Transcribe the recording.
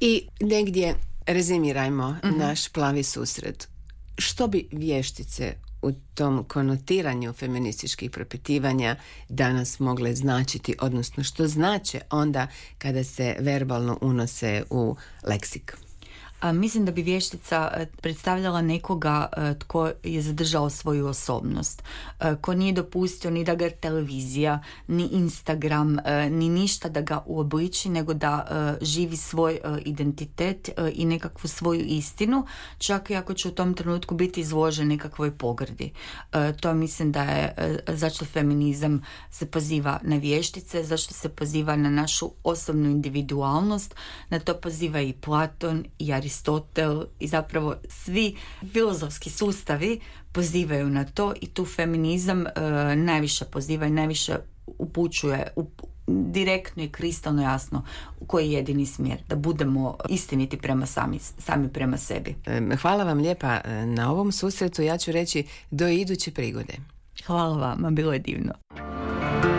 I negdje rezimirajmo naš plavi susret. Što bi vještice u tom konotiranju feminističkih propitivanja danas mogle značiti, odnosno što znače onda kada se verbalno unose u leksik? Mislim da bi vještica predstavljala nekoga tko je zadržao svoju osobnost, ko nije dopustio ni da ga televizija, ni Instagram, ni ništa da ga uobliči, nego da živi svoj identitet i nekakvu svoju istinu, čak i ako će u tom trenutku biti izložen nekakvoj pogrdi. To mislim da je zašto feminizam se poziva na vještice, zašto se poziva na našu osobnu individualnost, na to poziva i Platon i Aristotel i zapravo svi filozofski sustavi pozivaju na to i tu feminizam najviše poziva i najviše upućuje direktno i kristalno jasno koji je jedini smjer, da budemo istiniti sami prema sebi. Hvala vam lijepa na ovom susretu, ja ću reći do iduće prigode. Hvala vama, bilo je divno.